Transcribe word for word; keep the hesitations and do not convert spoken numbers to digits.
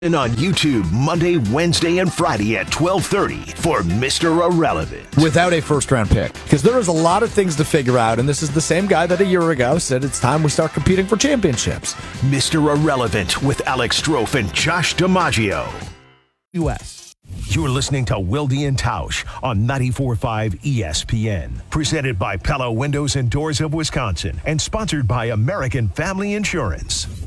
And on YouTube, Monday, Wednesday, and Friday at twelve thirty for Mister Irrelevant. Without a first-round pick. Because there is a lot of things to figure out, and this is the same guy that a year ago said it's time we start competing for championships. Mister Irrelevant with Alex Strofe and Josh DiMaggio. U S You're listening to Wilde and Tausch on ninety-four point five E S P N. Presented by Pella Windows and Doors of Wisconsin and sponsored by American Family Insurance.